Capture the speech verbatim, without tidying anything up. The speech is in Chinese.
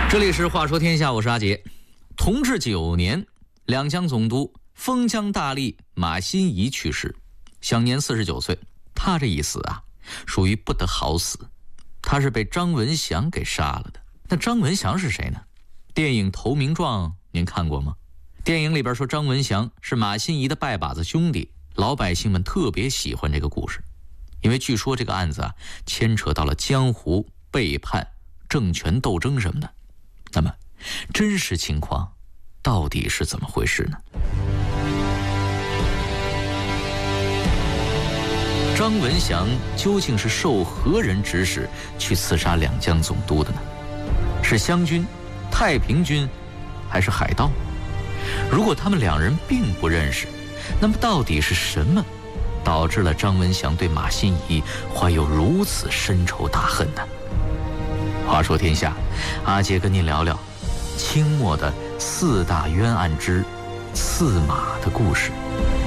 这里是话说天下，我是阿杰。同治九年，两江总督封疆大吏马新贻去世，享年四十九岁。他这一死啊，属于不得好死。他是被张文祥给杀了的。那张文祥是谁呢？电影《投名状》您看过吗？电影里边说张文祥是马新贻的拜把子兄弟，老百姓们特别喜欢这个故事，因为据说这个案子啊牵扯到了江湖背叛、政权斗争什么的。那么真实情况到底是怎么回事呢？张文祥究竟是受何人指使去刺杀两江总督的呢？是湘军、太平军，还是海盗？如果他们两人并不认识，那么到底是什么导致了张文祥对马新贻怀有如此深仇大恨呢？话说天下，阿杰跟您聊聊清末的四大冤案之刺马的故事。